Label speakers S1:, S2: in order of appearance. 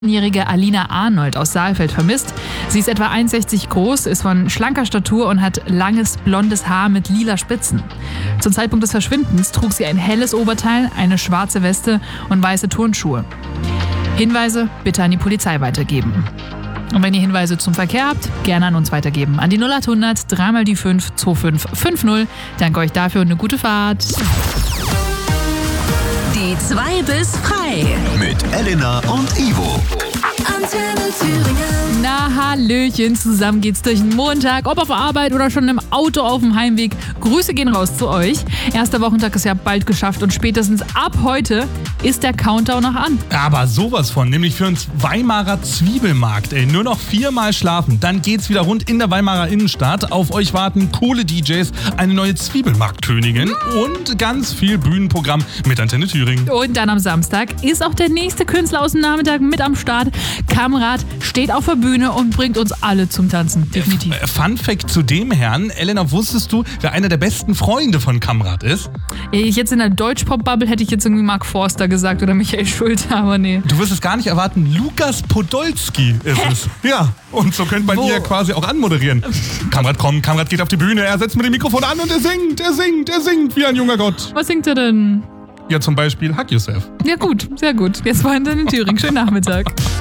S1: Jährige Alina Arnold aus Saalfeld vermisst. Sie ist etwa 1,60 groß, ist von schlanker Statur und hat langes blondes Haar mit lila Spitzen. Zum Zeitpunkt des Verschwindens trug sie ein helles Oberteil, eine schwarze Weste und weiße Turnschuhe. Hinweise bitte an die Polizei weitergeben. Und wenn ihr Hinweise zum Verkehr habt, gerne an uns weitergeben. An die 0800 3 mal die 5 2550. Danke euch dafür und eine gute Fahrt.
S2: Die 2 bis frei.
S3: Mit Elena und Ivo.
S2: Antenne Thüringen.
S1: Na, hallöchen, zusammen geht's durch den Montag, ob auf Arbeit oder schon im Auto auf dem Heimweg. Grüße gehen raus zu euch. Erster Wochentag ist ja bald geschafft und spätestens ab heute ist der Countdown noch an.
S4: Aber sowas von, nämlich für uns Weimarer Zwiebelmarkt, ey. Nur noch 4-mal schlafen, dann geht's wieder rund in der Weimarer Innenstadt. Auf euch warten coole DJs, eine neue Zwiebelmarktkönigin und ganz viel Bühnenprogramm mit Antenne Thüringen.
S1: Und dann am Samstag ist auch der nächste Künstler aus dem Nachmittag mit am Start. Kamrat steht auf der Bühne und bringt uns alle zum Tanzen. Definitiv.
S4: Fun Fact zu dem Herrn. Elena, wusstest du, wer einer der besten Freunde von Kamrat ist?
S1: Ich jetzt in der Deutschpop-Bubble hätte ich jetzt irgendwie Mark Forster gesagt oder Michael Schulte, aber nee.
S4: Du wirst es gar nicht erwarten. Lukas Podolski ist es. Ja, und so könnte man ihn ja quasi auch anmoderieren. Kamrat kommt, Kamrat geht auf die Bühne, er setzt mit dem Mikrofon an und er singt wie ein junger Gott.
S1: Was singt er denn?
S4: Ja, zum Beispiel Hug Yourself.
S1: Ja gut, sehr gut. Jetzt war in Thüringen. Schönen Nachmittag.